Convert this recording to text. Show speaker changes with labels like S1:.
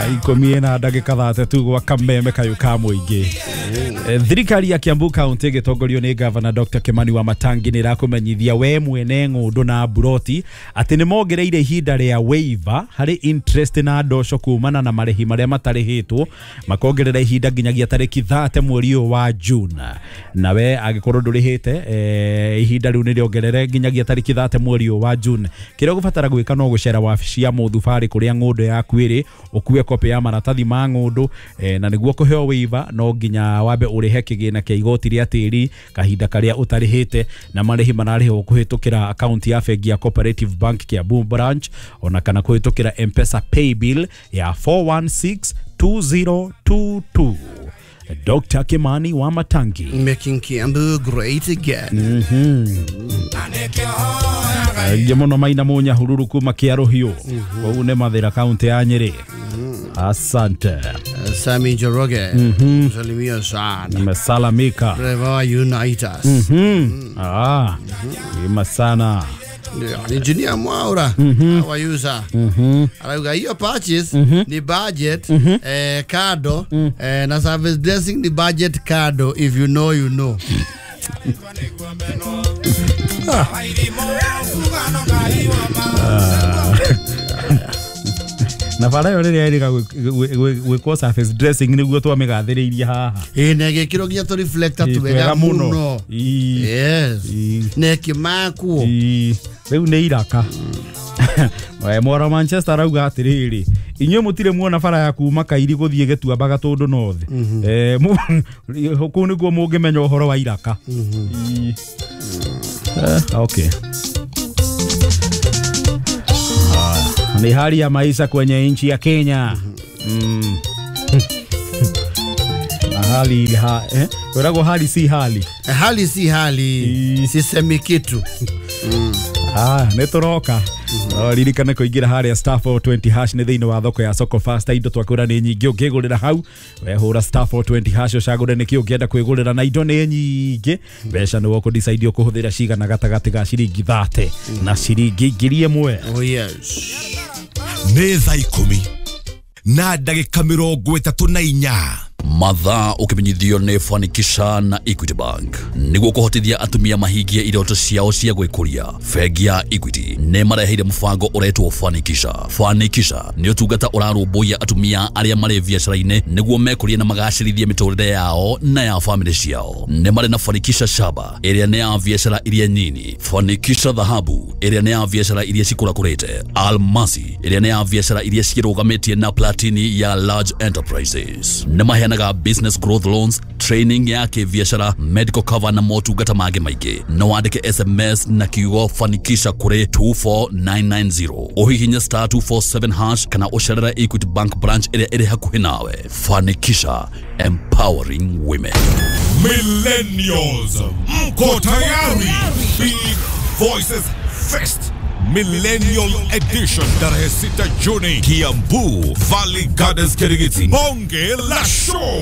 S1: ikomie na ndagika 30 gwa kameme kayu ka muingi. Thirikari ya Kiambu County gitongorio ni Governor Dr. Kimani Wamatangi ni rakumenyithia we mwene ng'undu na buroti ati ni mongereire ihinda ria waiver hari interest na ndosho kumana na marehi maria matarihitwo makongerera ihinda nginyagia tariki 30 mweri wa June. Nawe agikorwo ndurihite ihinda riu ni riongerere nginyagia tariki 30 mweri wa June. Kiria gubatara gwika no gucera wabici ya muthubari kuria ng'undu yaku iri ukue kopi ya maratathi ma ng'undu na niguo kuheo waiver no nginya wabe urihe kigina kia igoti ria tiri kahinda karia utarihite na marehi manarihwo kuhitukira account ya bengi ya Cooperative Bank Kiambu branch ona kana kuhitukira M-Pesa pay bill ya 4162022. Dr. Kimani Wamatangi,
S2: making Kiambu great again.
S1: Jamono maina monya hururu kuma Kiarohio une mathira county ya Nyeri. Asante
S2: Sami Njoroge, salimia sana.
S1: Nimesalamika.
S2: Reva Unite us.
S1: Ima sana.
S2: Engineer Mwaura, how are you, sir? Arauga hiyo purchase ni budget cardo na service blessing ni budget cardo. If you know, you know.
S1: Na fara yo riri erika gwikwo surface dressing niguo twamigathiriria haha
S2: nege kiro ginya to reflector tuwega muno. Yes neki maku riu ni iraka we mora Manchester auga atiriri inyo mutire muona fara ya kuma kairi guthie getuamba gatundu nothi huku niguo mungimenya uhoro wa iraka. Okay. Ni hali ya maisha kwenye nchi ya Kenya. Werago hali si hali. Hali si hali. Sisemi kitu.
S1: Netoroka. Ririkana kuingira hari ya star 420 hash ni thiini wa thoko ya Soko Fast indo twakura ni nyingi ukigurira hau wehura star 420 hash ucagure niki ukienda kwigurira na indo ni nyingi besha ni woko decide ukuhuthira cigana gatagati ga ciringi 30 na ciringi 1,000.
S2: Oh yes.
S3: Nĩ thaa 10 na ndagĩka 34
S4: Mathaa ukimenyithio ni Fanikisha na Equity Bank niguo kuhotithia atumia mahingie iroto ciao cia gwikuria. Bengi ya Equity ne mareheire mufango uretwo Fanikisha. Fanikisha ni utungata urarumbuia atumia aria mari biacara-ini niguo mekurie na magacirithie miturire yao na ya family ciao. Ne mari na Fanikisha Shaba iria ne ya biacara iria nini, Fanikisha Dhahabu iria ne ya biacara iria cikurakurite, Almasi iria ne ya biacara iria cirugametie na Platini ya large enterprises. Ne mahena business growth loans, training ya kibiashara, medical cover na motungata mangĩ maingĩ. No wandike SMS na kiugo Fanikisha kuri 24990. Uhihinya star 247 hash kana ucerera Equity Bank branch iria iri hakuhi nawe. Fanikisha, empowering women.
S3: Millennials, mko tayari? Big Voices Fest Millennial Edition tarehe 6 Juni Kiambu Valley Gardens Kirigiti. Bonge la show